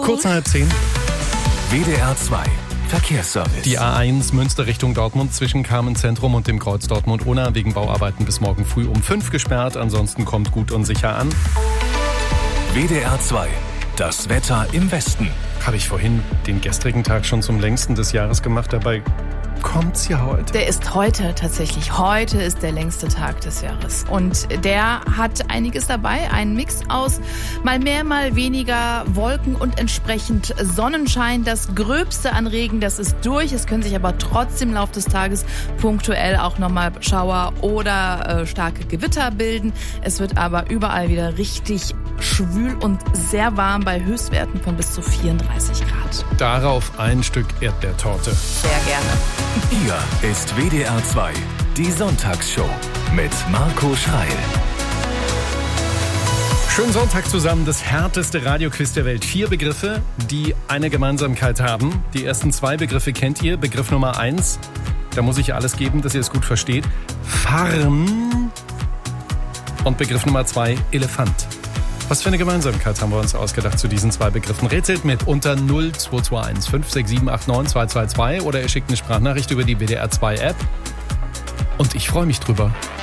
Kurz nach 9:30. WDR 2 Verkehrsservice. Die A1 Münster Richtung Dortmund zwischen Carmen-Zentrum und dem Kreuz Dortmund-Unna wegen Bauarbeiten bis morgen früh um 5 gesperrt. Ansonsten kommt gut und sicher an. WDR 2, das Wetter im Westen. Habe ich vorhin den gestrigen Tag schon zum längsten des Jahres gemacht, dabei kommt's ja heute. Der ist heute tatsächlich. Heute ist der längste Tag des Jahres. Und der hat einiges dabei. Ein Mix aus mal mehr, mal weniger Wolken und entsprechend Sonnenschein. Das Gröbste an Regen, das ist durch. Es können sich aber trotzdem im Laufe des Tages punktuell auch nochmal Schauer oder starke Gewitter bilden. Es wird aber überall wieder richtig schwül und sehr warm bei Höchstwerten von bis zu 34 Grad. Darauf ein Stück Erdbeertorte. Sehr gerne. Hier ist WDR 2, die Sonntagsshow mit Marco Schreil. Schönen Sonntag zusammen, das härteste Radioquiz der Welt. 4 Begriffe, die eine Gemeinsamkeit haben. Die ersten 2 Begriffe kennt ihr. Begriff Nummer 1, da muss ich alles geben, dass ihr es gut versteht. Farm. Und Begriff Nummer 2, Elefant. Was für eine Gemeinsamkeit haben wir uns ausgedacht zu diesen 2 Begriffen? Rätselt mit unter 0221 567 89 222 oder ihr schickt eine Sprachnachricht über die WDR 2 App. Und ich freue mich drüber.